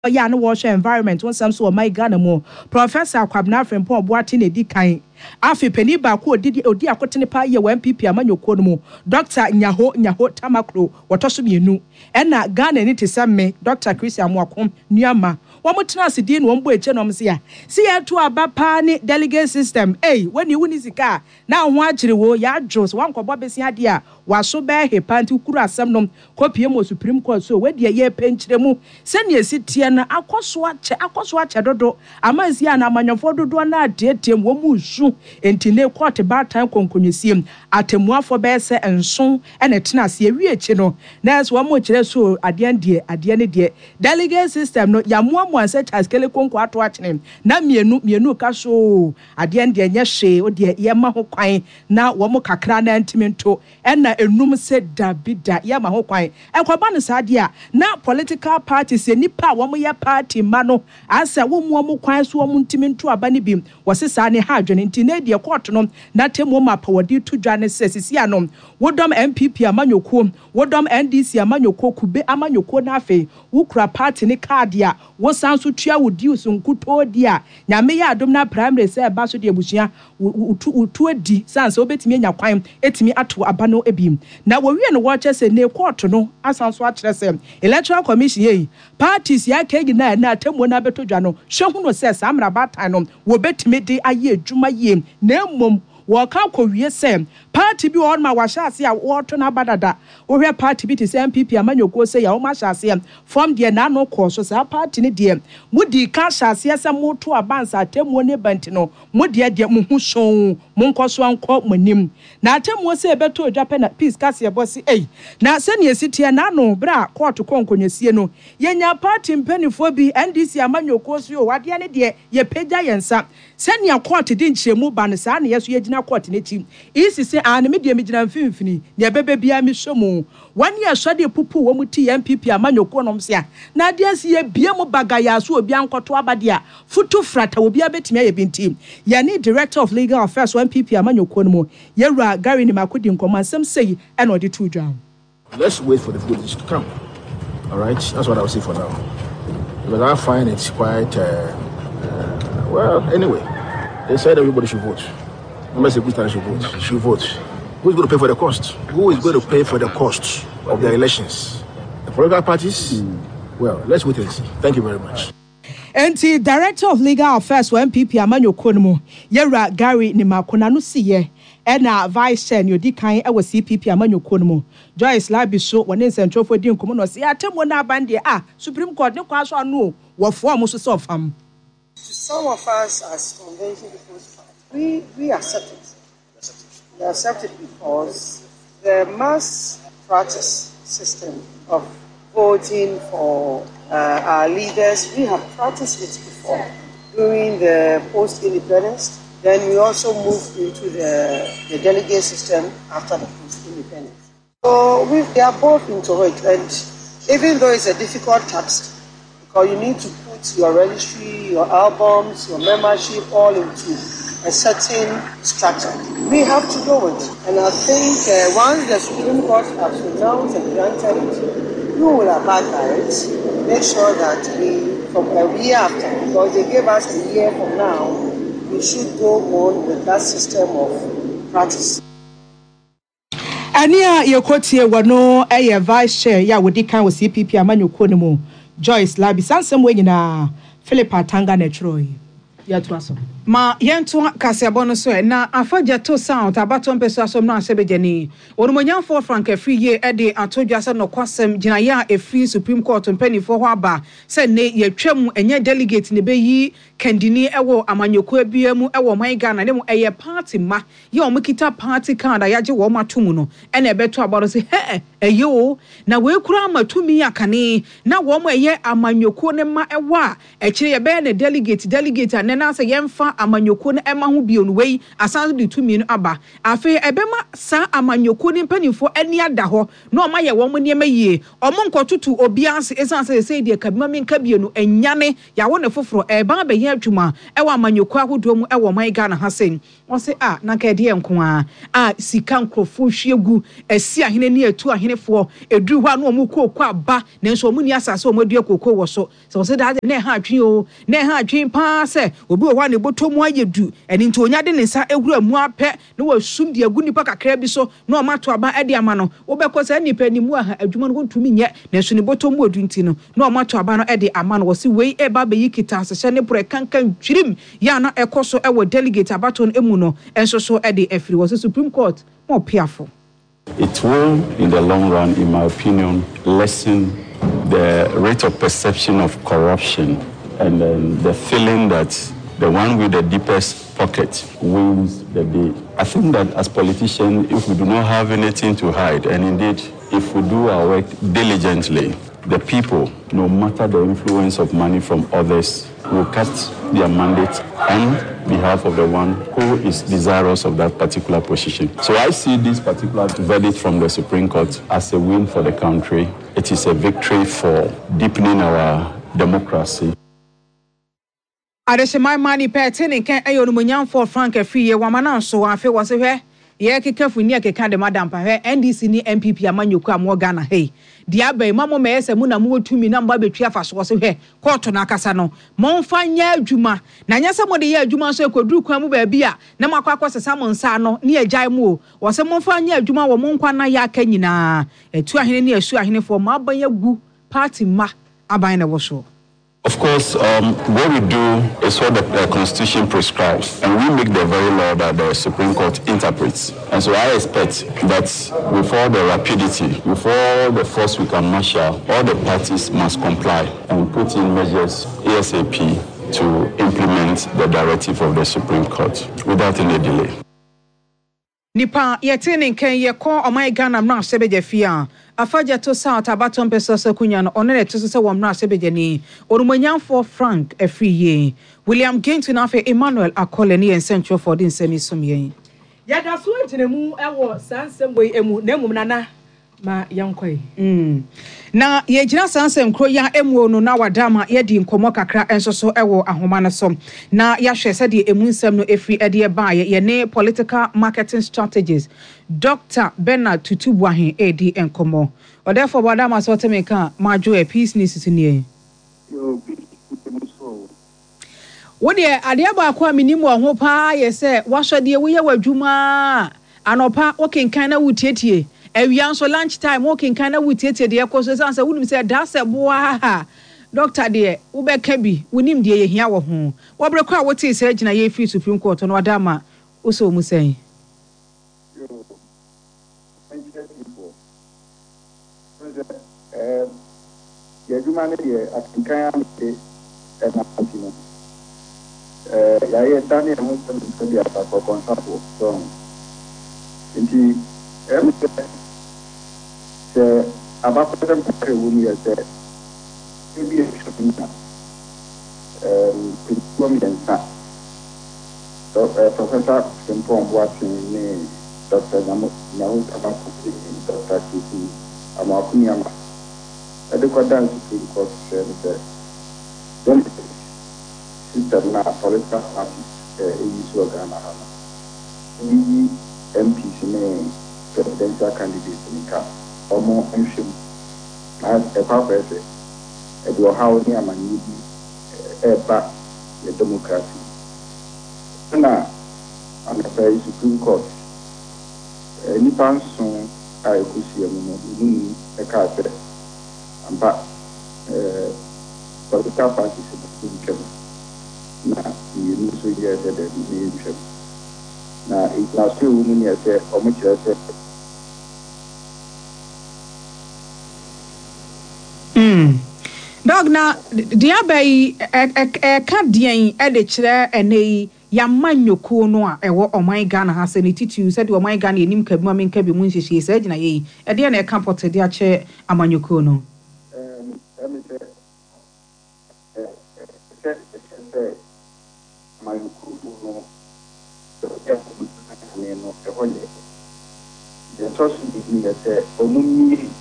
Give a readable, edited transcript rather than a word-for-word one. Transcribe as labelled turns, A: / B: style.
A: ya no wash environment won sam so my Ghana mo Professor Kwabena Frimpong Boate na di kan afi pani ba ko odi akotene pa ye wa MPP amanyoko no mu Dr. Nyaho Tamakro wotoso mienu na Ghana ni tesame Dr. Christian Mwakom nuama wamutena asidi no mbo eche no mse ya si ya to aba pa ni delegate system when you win sika na ho agire wo ya adwo wankobo besi ade a waso be hepa nti kuru asem no kopie mo Supreme Court so we de ye penchire mu se ne esi tie na akoso ache dodo amansi ya na amanyofo dodo na adetem wo mu su enti ne court ba tan konkonyesim atemuafo be se enso ene tena se awie echi no na eso wo mo kire so ade ne de delegate system no ya mo anse chaskele konko ato achene na mienu ka so ade ne nye hwe o de ye ma ho kwan na wo mo kakra na ntimento ena enum se dabida ye ma ho kwan enkoba no saade a na political parties nipa wo mo ye party ma no asa wo mo kwan so wo mo ntimento aba ne bim wo se sa ne ha adwene nti na de court no na temu ma pawodi to dwane sesisi anom wodom MPP amanyoko wodom NDC amanyoko kube amanyoko na afi wukura party ne card ya wo sanso tua wodi usunkuto di a nyame ya adom na primary say ba so de abusua utu adi sanso obetimi anya kwan etimi ato aba no ebim na wo wie no wo chese ne court no asanso a kire se electoral commission yi parties ya kegi na temu na beto dwa no hwehu no se samra batan no wo betimi de aye adwuma yie na mom waka kowie sem party bi on ma wahase a woto na badada wo hwe party bi te se MPP amanyoko se ya wo ma hase from de na no course so party ne de mudi ka hase se moto abansa atemu ne banti no mudi de mu hu shon mu nkoso anko monim na atemu se beto Japan peace kase bosi na se ne esitie na no bra court konkonyesie no yenya party mpanifo bi NDC amanyoko so yo wade ne de ye pagya yensa se ne court de nchiremu ba ne sa ne yeso yegina court ne ti isi se an me de megina mfimfini ne bebe bia mi hwemu wani asode pupu wo muti MPP amanyoko no mse a na de asiye bia mu bagaya so obi ankoto abade a futu frata obi abetimi aye binti ye ni director of legal affairs MPP amanyoko no mu yewura Gary ni makodi nkomansem sei e no de to dwan.
B: Let's wait for the footage to come. All right, that's what I will say for now, because I find it's quite well. Anyway, they said everybody should vote. Unless the Christian should vote. Who's going to pay for the cost? Who is going to pay for the cost of the elections? The political parties? Well, let's wait and see. Thank you very much.
A: And the Director of Legal Affairs for MPP amanyoko no mu yewura Gary ni makona no siye na Vice Chair Yodi kan e wo CPP amanyoko no mu Joyce Labiso woni nsentwofo di nkomo no se atemo na abande Supreme Court ne kwa so anu wo form so so fam.
C: Some of us as convention people's party, we accept it. We accept it because the mass practice system of voting for our leaders, we have practiced it before during the post-independence. Then we also moved into the delegate system after the post-independence. So they are both into it, and even though it's a difficult task, because you need to put your registry, your albums, your membership all into a certain structure. We have to do it. And I think once the Supreme Court has announced and granted it, we will abide by it. Make sure that from a year after, because they gave us a year from now, we should go on with that system of practice.
A: Ania yekotie wano Vice Chair ya wodi kan wo CPP amanyoko no mu Joyce Labi sansem we nyina Philip Atanga na Troy ya to aso
D: ma yento kasebo no so na afaja to sound abato mpeso asom no asebejani onumonyamfo Frank Afriye e de atodwa se no kwasem gina ya efri Supreme Court mpanifo ho aba se ne yetwam enye delegate ne beyi kandini ewo amanyoko abiamu ewo man Ghana ne mu eye party ma ye omukita party card ayaje wo matomu no ene ebeto abaro se eyo na we kura matumi akane na wo mo eye amanyoko ne ma ewa e kire ye be ne delegate ane na se yemfa ɛma amanyoko no ɛma ho bio no wei asan de tumi no aba afi ɛbɛma sa amanyoko no mpanimfo ani ada hɔ na ɔma yɛ wɔn nneɛma yie ɔmo nkɔtutu obi ase esan sɛ de kabima menka bio no enyane yawo ne foforo ɛban bɛyɛ adwuma ɛwɔ amanyoko ahodoɔ mu ɛwɔ man Ghana ha sen wɔse na ka ɛde nko a sika nkrofo hwiegu asi ahene ne atu ahenefoɔ eduru hɔ a no ɔmo kokɔ aba nanso ɔmo ni asase ɔmo adua kokɔ wɔ so sɛ wɔse da na ha adwen o na ha adwen paa sɛ obi wɔ hɔ a ne bɔtɔ mu ayɛ du ɛni nti onya de ne nsa ewura mu apɛ na wɔsum de agu nipa kakra bi so na ɔmo ato aba ɛde ama no wobɛkɔ sɛ nipa ni mu a adwuma no ntumi nyɛ nanso ne bɔtɔ mu odu nti no na ɔmo ato aba no ɛde ama no wɔse wei ɛba bɛyi kita asɛhyɛ ne porɛ kankan twirim ya na ɛkɔ so ɛwɔ delegate abato no emu no ɛnso so ɛde ɛfiri wɔse Supreme Court mo piafo.
E: It will, in the long run, in my opinion, lessen the rate of perception of corruption and the feeling that the one with the deepest pocket wins the day. I think that as politicians, if we do not have anything to hide, and indeed, if we do our work diligently, the people, no matter the influence of money from others, will cast their mandate on behalf of the one who is desirous of that particular position. So I see this particular verdict from the Supreme Court as a win for the country. It is a victory for deepening our democracy.
D: Adeshimai mani petini ken ayo numunyan for Frank Efriye wamana so afi wase hwe ye kekafu ni akeka de madam pa hwe NDC ni MPP amanyoko amwo Ghana hey dia bai mamo meyese mu na mu tumi na mba betwi afa so wase hwe court na kasa no monfa nya adwuma na nya se mo de ye adwuma so ekoduru kwa mu ba bia na makwa kwasesa mo nsa no ne agyae mu wase monfa nya adwuma wo monkwa na ya aka nyina etu ahene ne asu ahene fo ma ban yagu party ma aban na wo so.
E: Of course, what we do is what the Constitution prescribes, and we make the very law that the Supreme Court interprets. And so I expect that with all the rapidity, with all the force we can marshal, all the parties must comply and put in measures ASAP to implement the directive of the Supreme Court without any delay.
D: Nipa yetini ken yeko omai Ghana mra sebeje fia afaja to south abaton peso kunya no onene to se wo mra sebeje ni orumanyanfo Frank Efriye William Gintu na fe Emmanuel Akole ni en central for din semi somye
A: ya da so entinemu ewo sansem boy emu na emum nana ma yankoi
D: na ye gina sansem kro ya emu no na wadama ye di nkomo kakra enso so ewo ahoma na so na ya hwe se de emu nsem no efri ede ba ye ne political marketing strategies Dr. Bernard Tutubuahin edi enkomo therefore wadama so temeka majo e peace ni sisinie wode ade aba kwa minimu ho pa ye se wahwede wo ye wadwuma anopa okenkan na wutietie ewia so lunch time walking kana wutietie de ekoso sansa wunim se da se boa doctor de wo be ka bi wunim de ye hia wo ho wo bre kwa wo tie se gina ye free Supreme Court no adama wo so mu sen
F: ye juma ne de akinkan ame na patino ya ye tani mo se de ata ko konsapo so nti se abapodem kare wonu ye se ebi e shopina pinkom yensa so professor Simpon Boateng ni Dr. Nyahu Tabakuti Dr. Kiti Amakunyama edekwa dance Supreme Court se don't system na political party so Ghana ni MPs ne presidential candidates in Ghana omo nhwem as a purpose e do how ni amani bi eba the democracy na on the Supreme Court ni panson a ekusi emu no ni e ka se amba political parties in Ghana na ni so ye de ni nhwem na iklasu emu ni e se omo kire se
D: dog na dia bai ka dien e de kire enei ya manyoko no a ewo oman Ghana ha se ne titu se de oman Ghana enim kabi ma menka bi mu nhyehyɛ se gina ye e de na e ka pot de a che amanyoko no
F: my no the trust me, yes,